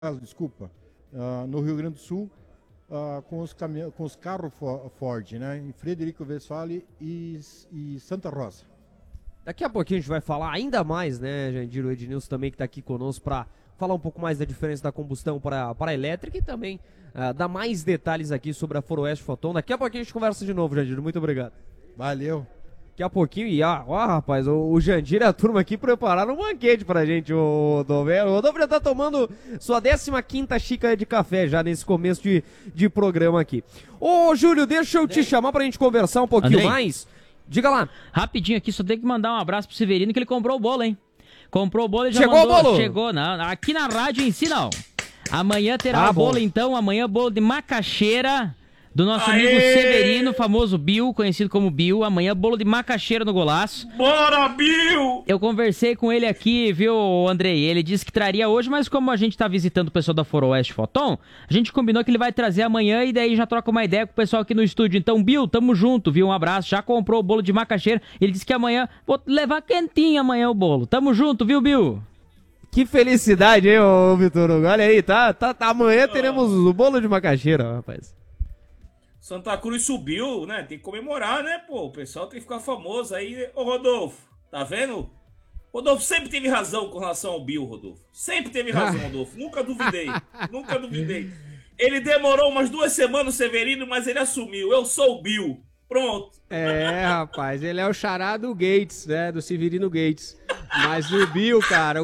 desculpa, no Rio Grande do Sul, com os carros Ford, né? Em Frederico Westphalen e Santa Rosa. Daqui a pouquinho a gente vai falar ainda mais, né, Jandir, o Ednilson também que está aqui conosco para falar um pouco mais da diferença da combustão para a elétrica e também dar mais detalhes aqui sobre a Foroeste Foton. Daqui a pouquinho a gente conversa de novo, Jandir. Muito obrigado. Valeu. Daqui a pouquinho, e rapaz, o Jandir e a turma aqui prepararam um banquete pra gente, o Rodolfo. O Rodolfo já tá tomando sua 15ª xícara de café já nesse começo de programa aqui. Ô, Júlio, deixa eu te chamar pra gente conversar um pouquinho mais. Diga lá. Rapidinho aqui, só tem que mandar um abraço pro Severino que ele comprou o bolo, hein? Comprou o bolo e já Chegou mandou. o bolo? Chegou, não. Aqui na rádio em si, não. Amanhã terá o bolo, então. Amanhã bolo de macaxeira do nosso amigo Severino, famoso Bill, conhecido como Bill. Amanhã bolo de macaxeira no Golaço. Bora, Bill! Eu conversei com ele aqui, viu, Andrei? Ele disse que traria hoje, mas como a gente tá visitando o pessoal da Foroeste Foton, a gente combinou que ele vai trazer amanhã e daí já troca uma ideia com o pessoal aqui no estúdio. Então, Bill, tamo junto, viu? Um abraço. Já comprou o bolo de macaxeira. Ele disse que amanhã, vou levar quentinho amanhã o bolo. Tamo junto, viu, Bill? Que felicidade, hein, ô Vitor Hugo? Olha aí, amanhã teremos o bolo de macaxeira, rapaz. Santa Cruz subiu, né? Tem que comemorar, né, pô? O pessoal tem que ficar famoso aí. Ô, Rodolfo, tá vendo? Rodolfo sempre teve razão com relação ao Bill, Rodolfo. Sempre teve razão, Rodolfo. Nunca duvidei. Nunca duvidei. Ele demorou umas 2 semanas, Severino, mas ele assumiu. Eu sou o Bill. Pronto. Rapaz, ele é o xará do Gates, né? Do Severino Gates. Mas o Bill, cara,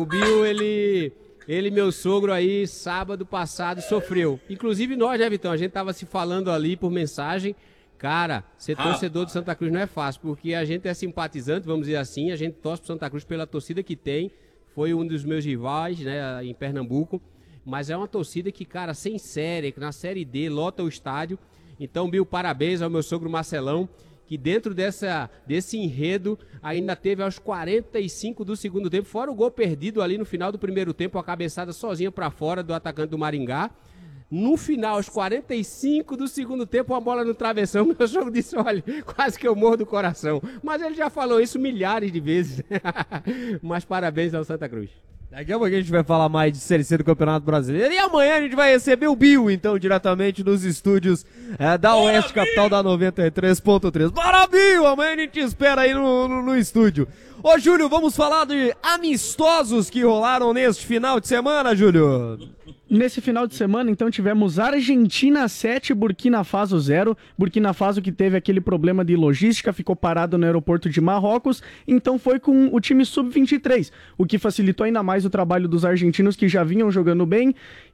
ele, meu sogro aí, sábado passado, sofreu. Inclusive nós, né, Vitão? A gente tava se falando ali por mensagem. Cara, ser torcedor do Santa Cruz não é fácil, porque a gente é simpatizante, vamos dizer assim, a gente torce pro Santa Cruz pela torcida que tem. Foi um dos meus rivais, né, em Pernambuco. Mas é uma torcida que, cara, sem série, na Série D, lota o estádio. Então, Bill, parabéns ao meu sogro Marcelão, que dentro desse enredo ainda teve aos 45 do segundo tempo, fora o gol perdido ali no final do primeiro tempo, a cabeçada sozinha para fora do atacante do Maringá. No final, aos 45 do segundo tempo, uma bola no travessão, meu sogro disse, olha, quase que eu morro do coração. Mas ele já falou isso milhares de vezes. Mas parabéns ao Santa Cruz. Daqui a pouquinho a gente vai falar mais de Série C do Campeonato Brasileiro. E amanhã a gente vai receber o Bill, então, diretamente nos estúdios da Oeste Capital da 93.3. Bora, Bill! Amanhã a gente espera aí no estúdio. Ô, Júlio, vamos falar de amistosos que rolaram neste final de semana, Júlio? Nesse final de semana, então, tivemos Argentina 7, Burkina Faso 0. Burkina Faso que teve aquele problema de logística, ficou parado no aeroporto de Marrocos, então foi com o time sub-23, o que facilitou ainda mais o trabalho dos argentinos que já vinham jogando bem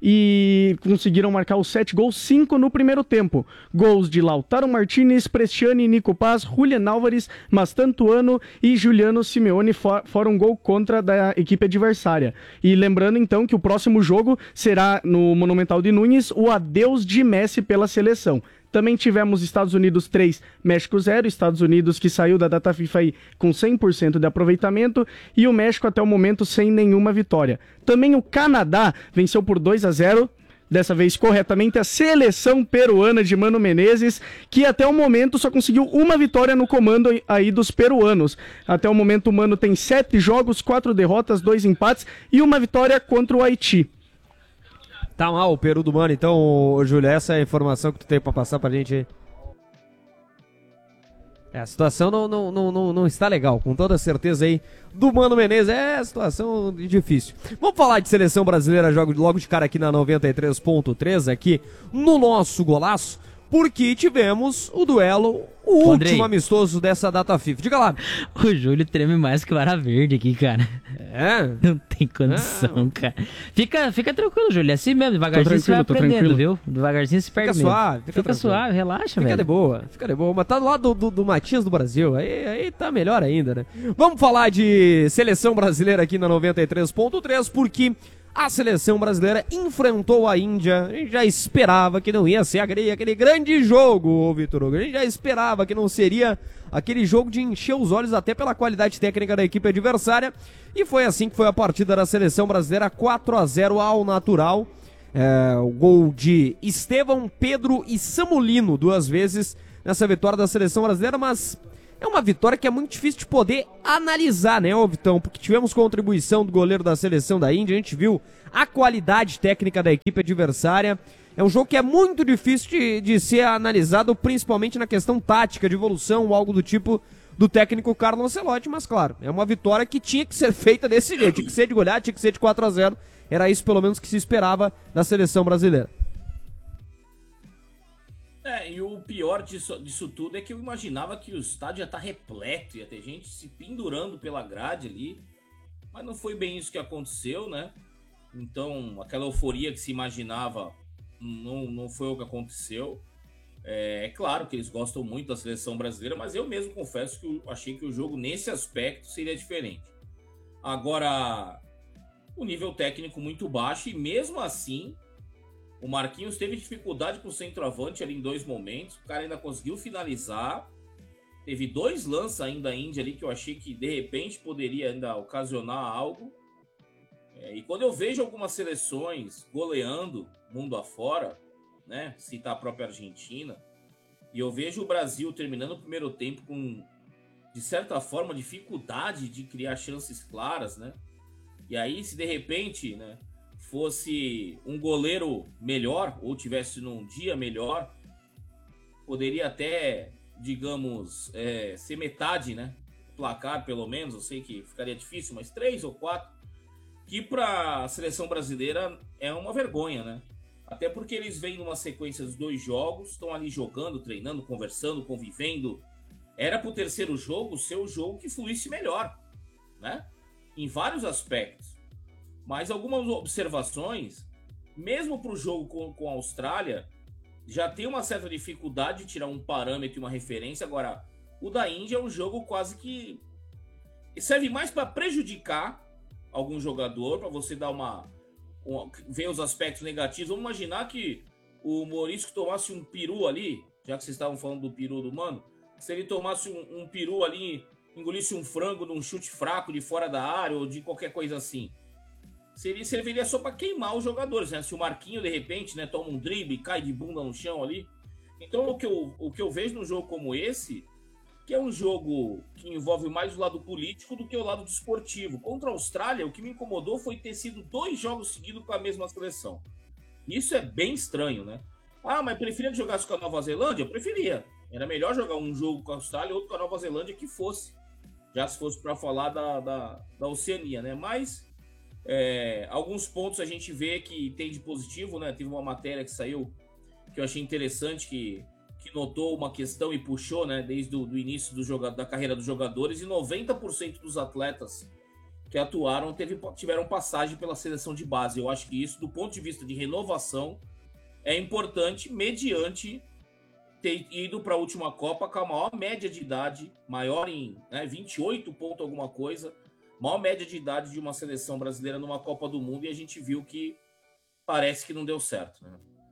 e conseguiram marcar os 7 gols, 5 no primeiro tempo. Gols de Lautaro Martinez, Prestiani, Nico Paz, Julian Álvares, Mastantuano e Juliano Simeone, fora um gol contra da equipe adversária. E lembrando então que o próximo jogo será no Monumental de Núñez o adeus de Messi pela seleção. Também tivemos Estados Unidos 3, México 0, Estados Unidos que saiu da data FIFA aí com 100% de aproveitamento e o México até o momento sem nenhuma vitória. Também o Canadá venceu por 2-0, dessa vez corretamente, a seleção peruana de Mano Menezes, que até o momento só conseguiu uma vitória no comando aí dos peruanos. Até o momento o Mano tem 7 jogos, 4 derrotas, 2 empates e uma vitória contra o Haiti. Tá mal o Peru do Mano, então, Júlio, essa é a informação que tu tem pra passar pra gente aí. A situação não está legal, com toda certeza aí, do Mano Menezes, situação difícil. Vamos falar de seleção brasileira logo de cara aqui na 93.3, aqui no nosso Golaço, porque tivemos o duelo, o Andrei, último amistoso dessa data FIFA. Diga lá. O Júlio treme mais que vara verde aqui, cara. Não tem condição, cara. Fica tranquilo, Júlio. É assim mesmo, devagarzinho você vai aprendendo, viu? Devagarzinho se perde mesmo. Fica suave, relaxa, velho. Fica de boa. Mas tá do lado do Matias do Brasil, aí tá melhor ainda, né? Vamos falar de seleção brasileira aqui na 93.3, porque a seleção brasileira enfrentou a Índia. A gente já esperava que não ia ser aquele grande jogo, Vitor Hugo. A gente já esperava que não seria aquele jogo de encher os olhos até pela qualidade técnica da equipe adversária. E foi assim que foi a partida da seleção brasileira, 4-0 ao natural. O gol de Estevão, Pedro e Samulino, 2 vezes nessa vitória da seleção brasileira, mas é uma vitória que é muito difícil de poder analisar, né, ô Vitão? Porque tivemos contribuição do goleiro da seleção da Índia, a gente viu a qualidade técnica da equipe adversária. É um jogo que é muito difícil de ser analisado, principalmente na questão tática, de evolução, ou algo do tipo do técnico Carlo Ancelotti, mas claro, é uma vitória que tinha que ser feita desse jeito, tinha que ser de goleada, tinha que ser de 4-0, era isso pelo menos que se esperava da seleção brasileira. E o pior disso tudo é que eu imaginava que o estádio ia estar repleto, ia ter gente se pendurando pela grade ali, mas não foi bem isso que aconteceu, né? Então, aquela euforia que se imaginava não foi o que aconteceu. É claro que eles gostam muito da seleção brasileira, mas eu mesmo confesso que eu achei que o jogo, nesse aspecto, seria diferente. Agora, o nível técnico muito baixo, e mesmo assim, o Marquinhos teve dificuldade com o centroavante ali em 2 momentos, o cara ainda conseguiu finalizar, teve 2 lances ainda a Índia ali que eu achei que, de repente, poderia ainda ocasionar algo. E quando eu vejo algumas seleções goleando mundo afora, né, citar a própria Argentina, e eu vejo o Brasil terminando o primeiro tempo com, de certa forma, dificuldade de criar chances claras, né? E aí, se de repente, né, fosse um goleiro melhor, ou tivesse num dia melhor, poderia até, digamos, ser metade, né? Placar, pelo menos, eu sei que ficaria difícil, mas 3 ou 4, que para a seleção brasileira é uma vergonha, né? Até porque eles vêm numa sequência dos 2 jogos, estão ali jogando, treinando, conversando, convivendo. Era pro terceiro jogo ser o jogo que fluísse melhor, né? Em vários aspectos. Mas algumas observações, mesmo pro jogo com a Austrália, já tem uma certa dificuldade de tirar um parâmetro e uma referência. Agora, o da Índia é um jogo quase que serve mais para prejudicar algum jogador, para você dar ver os aspectos negativos. Vamos imaginar que o Maurício tomasse um peru ali, já que vocês estavam falando do peru do Mano, se ele tomasse um peru ali, engolisse um frango num chute fraco de fora da área ou de qualquer coisa assim, serviria só para queimar os jogadores, né? Se o Marquinho, de repente, né, toma um drible e cai de bunda no chão ali. Então, o que eu vejo num jogo como esse, que é um jogo que envolve mais o lado político do que o lado desportivo. Contra a Austrália, o que me incomodou foi ter sido 2 jogos seguidos com a mesma seleção. Isso é bem estranho, né? Mas preferia que jogasse com a Nova Zelândia? Eu preferia. Era melhor jogar um jogo com a Austrália e outro com a Nova Zelândia que fosse. Já se fosse para falar da Oceania, né? Mas alguns pontos a gente vê que tem de positivo, né? Teve uma matéria que saiu que eu achei interessante, que notou uma questão e puxou, né, desde o início da carreira dos jogadores, e 90% dos atletas que atuaram tiveram passagem pela seleção de base. Eu acho que isso, do ponto de vista de renovação, é importante, mediante ter ido para a última Copa com a maior média de idade, maior em 28 pontos alguma coisa, maior média de idade de uma seleção brasileira numa Copa do Mundo, e a gente viu que parece que não deu certo, né?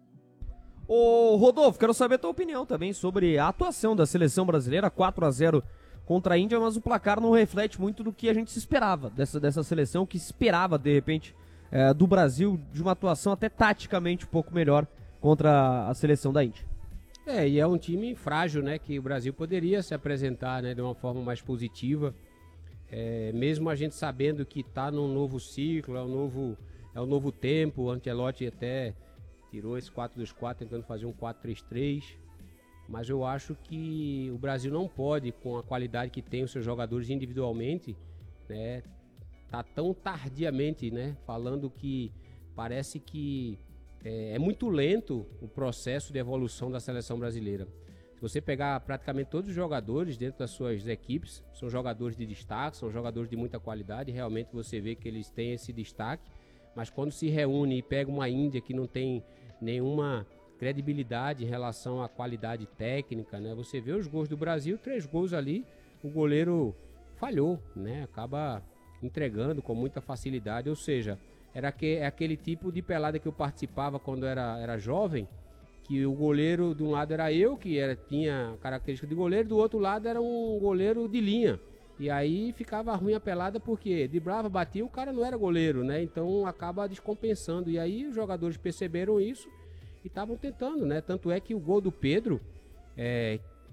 Ô Rodolfo, quero saber a tua opinião também sobre a atuação da seleção brasileira, 4-0 contra a Índia, mas o placar não reflete muito do que a gente se esperava dessa seleção, que se esperava, de repente, do Brasil, de uma atuação até taticamente um pouco melhor contra a seleção da Índia. E é um time frágil, né, que o Brasil poderia se apresentar, né, de uma forma mais positiva, mesmo a gente sabendo que está num novo ciclo, é um novo tempo. O Ancelotti até tirou esse 4-2-4, tentando fazer um 4-3-3, mas eu acho que o Brasil não pode, com a qualidade que tem os seus jogadores individualmente, né, tá tão tardiamente, né, falando que parece que é muito lento o processo de evolução da seleção brasileira. Se você pegar praticamente todos os jogadores dentro das suas equipes, são jogadores de destaque, são jogadores de muita qualidade, realmente você vê que eles têm esse destaque, mas quando se reúne e pega uma Índia que não tem nenhuma credibilidade em relação à qualidade técnica, né? Você vê os gols do Brasil, 3 gols ali, o goleiro falhou, né? Acaba entregando com muita facilidade, ou seja, é aquele tipo de pelada que eu participava quando era jovem, que o goleiro de um lado era eu, que tinha característica de goleiro, do outro lado era um goleiro de linha. E aí ficava ruim a pelada porque de brava batia, o cara não era goleiro, né? Então acaba descompensando. E aí os jogadores perceberam isso e estavam tentando, né? Tanto é que o gol do Pedro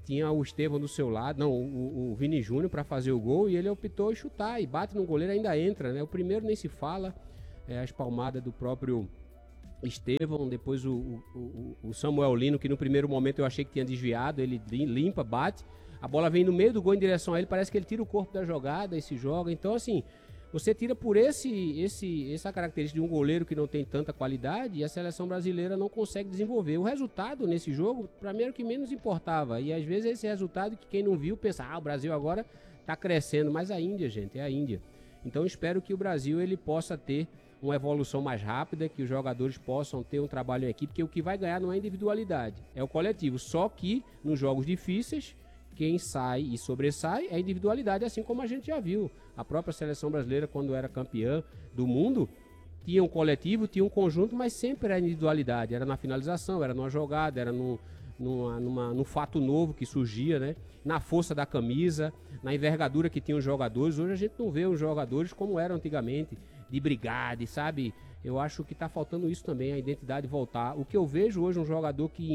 tinha o Estevão do seu lado, não, o Vini Júnior para fazer o gol, e ele optou em chutar, e bate no goleiro, ainda entra, né? O primeiro nem se fala, a espalmada do próprio Estevão, depois o Samuel Lino, que no primeiro momento eu achei que tinha desviado, ele limpa, bate, a bola vem no meio do gol em direção a ele, parece que ele tira o corpo da jogada e se joga. Então, assim, você tira por essa característica de um goleiro que não tem tanta qualidade, e a seleção brasileira não consegue desenvolver. O resultado nesse jogo, para mim, era o que menos importava, e às vezes esse resultado que quem não viu pensa, o Brasil agora está crescendo, mas a Índia, gente, é a Índia. Então, espero que o Brasil ele possa ter uma evolução mais rápida, que os jogadores possam ter um trabalho em equipe, porque o que vai ganhar não é a individualidade, é o coletivo. Só que nos jogos difíceis, quem sai e sobressai é a individualidade, assim como a gente já viu. A própria seleção brasileira, quando era campeã do mundo, tinha um coletivo, tinha um conjunto, mas sempre era individualidade. Era na finalização, era numa jogada, era num fato novo que surgia, né? Na força da camisa, na envergadura que tinham os jogadores. Hoje a gente não vê os jogadores como eram antigamente, de brigar, sabe? Eu acho que está faltando isso também, a identidade voltar. O que eu vejo hoje, um jogador que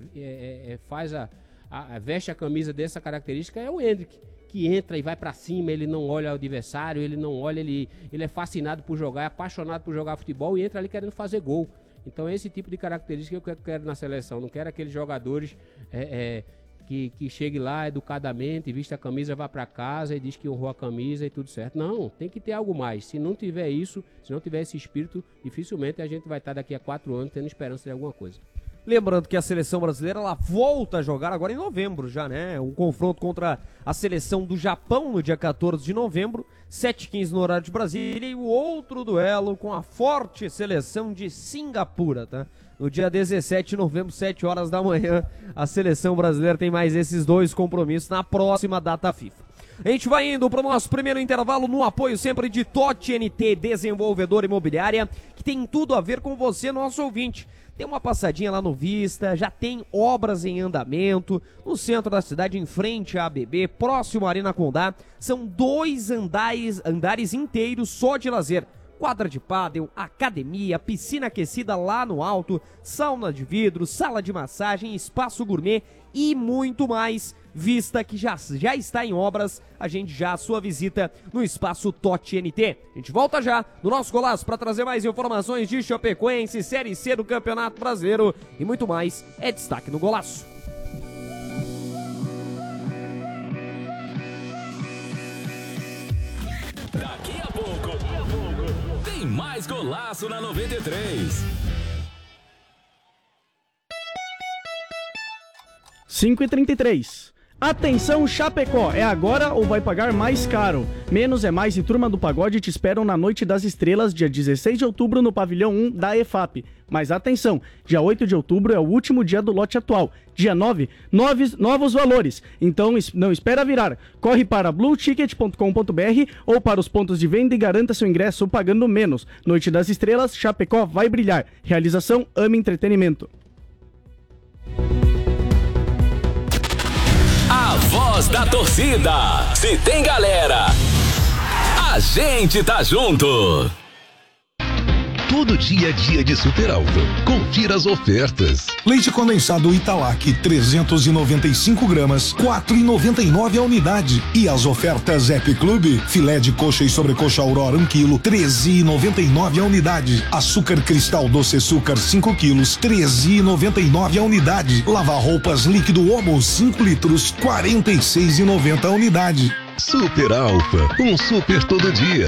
veste a camisa dessa característica é o Endrick, que entra e vai pra cima, ele não olha o adversário, ele não olha, ele é fascinado por jogar, é apaixonado por jogar futebol e entra ali querendo fazer gol. Então é esse tipo de característica que eu quero na seleção. Não quero aqueles jogadores que chegue lá educadamente, vista a camisa, vá para casa e diz que honrou a camisa e tudo certo. Não, tem que ter algo mais. Se não tiver isso, se não tiver esse espírito, dificilmente a gente vai estar daqui a 4 anos tendo esperança de alguma coisa. Lembrando que a seleção brasileira ela volta a jogar agora em novembro já, né? Um confronto contra a seleção do Japão no dia 14 de novembro, 7h15 no horário de Brasília, e o outro duelo com a forte seleção de Singapura, tá? No dia 17 de novembro, 7 horas da manhã, a seleção brasileira tem mais esses 2 compromissos na próxima data FIFA. A gente vai indo para o nosso primeiro intervalo no apoio sempre de TOTI NT, desenvolvedora imobiliária, que tem tudo a ver com você, nosso ouvinte. Tem uma passadinha lá no Vista, já tem obras em andamento, no centro da cidade, em frente à ABB, próximo à Arena Condá. São 2 andares inteiros só de lazer. Quadra de pádel, academia, piscina aquecida lá no alto, sauna de vidro, sala de massagem, espaço gourmet e muito mais. Vista que já está em obras, agende já a sua visita no espaço TOTI NT. A gente volta já no nosso Golaço para trazer mais informações de Chapecoense, Série C do Campeonato Brasileiro e muito mais. É destaque no Golaço. Daqui a pouco tem mais Golaço na 93. 5h33. Atenção Chapecó, é agora ou vai pagar mais caro? Menos é mais e Turma do Pagode te esperam na Noite das Estrelas, dia 16 de outubro no pavilhão 1 da EFAP. Mas atenção, dia 8 de outubro é o último dia do lote atual. Dia 9, novos valores. Então não espera virar. Corre para blueticket.com.br ou para os pontos de venda e garanta seu ingresso pagando menos. Noite das Estrelas, Chapecó vai brilhar. Realização AME Entretenimento. A voz da torcida. Se tem galera, a gente tá junto. Todo dia é dia de Super Alto. Confira as ofertas. Leite condensado Italac 395 gramas, 4,99 a unidade. E as ofertas Happy Club, filé de coxa e sobrecoxa Aurora 1 kg, 13,99 a unidade. Açúcar Cristal Doce Açúcar 5 quilos, 13,99 a unidade. Lavar roupas líquido Omo 5 litros, 46,90 a unidade. Super Alfa, um super todo dia.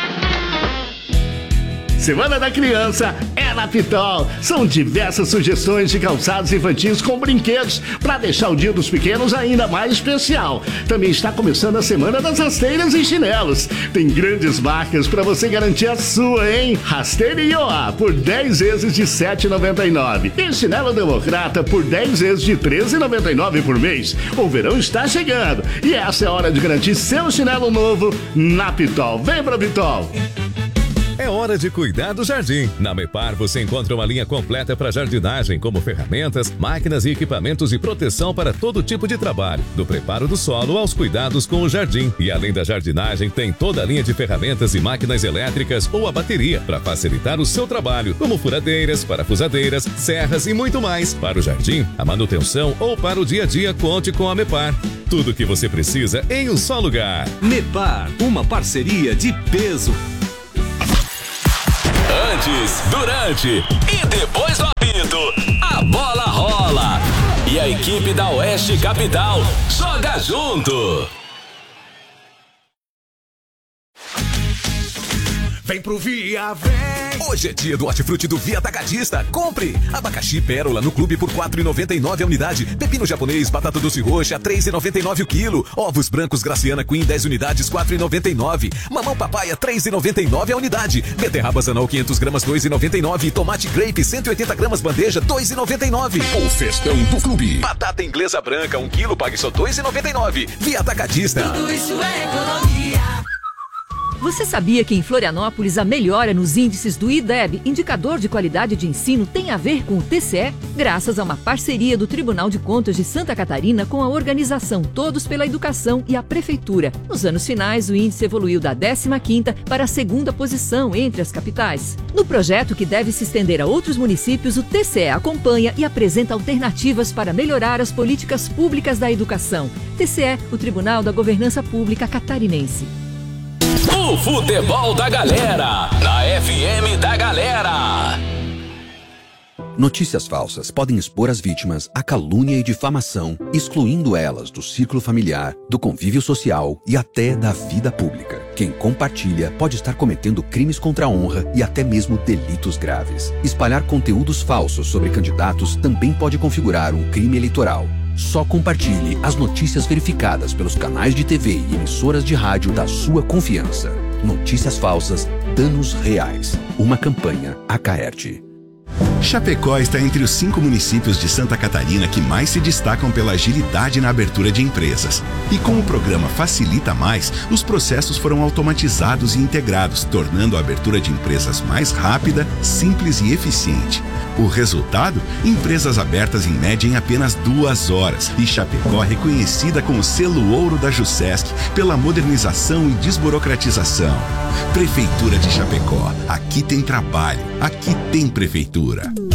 Semana da Criança é na Pitol. São diversas sugestões de calçados infantis com brinquedos para deixar o Dia dos Pequenos ainda mais especial. Também está começando a Semana das Rasteiras e Chinelos. Tem grandes marcas para você garantir a sua, hein? Rasteira Ioá por 10 vezes de R$ 7,99. E chinelo Democrata por 10 vezes de R$ 13,99 por mês. O verão está chegando e essa é a hora de garantir seu chinelo novo na Pitol. Vem pra Pitol! É hora hora de cuidar do jardim. Na Mepar você encontra uma linha completa para jardinagem, como ferramentas, máquinas e equipamentos de proteção para todo tipo de trabalho, do preparo do solo aos cuidados com o jardim. E além da jardinagem, tem toda a linha de ferramentas e máquinas elétricas ou a bateria para facilitar o seu trabalho, como furadeiras, parafusadeiras, serras e muito mais. Para o jardim, a manutenção ou para o dia a dia, conte com a Mepar. Tudo o que você precisa em um só lugar. Mepar, uma parceria de peso. Antes, durante e depois do apito, a bola rola. E a equipe da Oeste Capital joga junto. Vem pro Via, vem! Hoje é dia do hortifruti do Via Atacadista. Compre! Abacaxi pérola no clube por R$ 4,99 a unidade. Pepino japonês, batata doce roxa, R$ 3,99 o quilo. Ovos brancos Graciana Queen, 10 unidades, R$ 4,99. Mamão papaya, R$ 3,99 a unidade. Beterraba Zanol, 500 gramas, R$ 2,99. Tomate grape, 180 gramas bandeja, R$ 2,99. O festão do clube. Batata inglesa branca, 1 quilo, pague só R$ 2,99. Via Atacadista. Tudo isso é economia. Você sabia que em Florianópolis a melhora nos índices do IDEB, Indicador de Qualidade de Ensino, tem a ver com o TCE? Graças a uma parceria do Tribunal de Contas de Santa Catarina com a organização Todos pela Educação e a Prefeitura. Nos anos finais, o índice evoluiu da 15ª para a 2ª posição entre as capitais. No projeto, que deve se estender a outros municípios, o TCE acompanha e apresenta alternativas para melhorar as políticas públicas da educação. TCE, o Tribunal da Governança Pública Catarinense. O futebol da galera, na FM da Galera. Notícias falsas podem expor as vítimas à calúnia e difamação, excluindo elas do círculo familiar, do convívio social e até da vida pública. Quem compartilha pode estar cometendo crimes contra a honra e até mesmo delitos graves. Espalhar conteúdos falsos sobre candidatos também pode configurar um crime eleitoral. Só compartilhe as notícias verificadas pelos canais de TV e emissoras de rádio da sua confiança. Notícias falsas, danos reais. Uma campanha Acaerte. Chapecó está entre os 5 municípios de Santa Catarina que mais se destacam pela agilidade na abertura de empresas. E com o programa Facilita Mais, os processos foram automatizados e integrados, tornando a abertura de empresas mais rápida, simples e eficiente. O resultado? Empresas abertas em média em apenas 2 horas. E Chapecó reconhecida com o selo ouro da Jusesc pela modernização e desburocratização. Prefeitura de Chapecó. Aqui tem trabalho. Aqui tem prefeitura.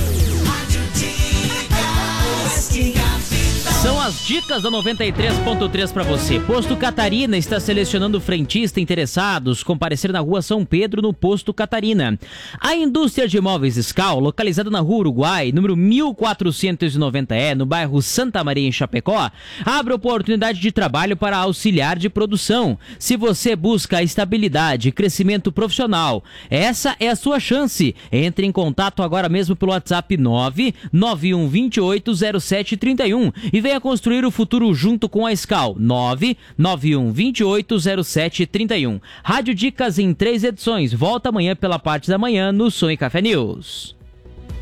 São as dicas da 93.3 para você. Posto Catarina está selecionando frentista interessados. Comparecer na rua São Pedro, no Posto Catarina. A indústria de imóveis Scal, localizada na rua Uruguai, número 1490E, no bairro Santa Maria, em Chapecó, abre oportunidade de trabalho para auxiliar de produção. Se você busca estabilidade e crescimento profissional, essa é a sua chance. Entre em contato agora mesmo pelo WhatsApp 991280731 e venha construir o futuro junto com a Scal. 991280731. Rádio Dicas em 3 edições. Volta amanhã pela parte da manhã no Som e Café News.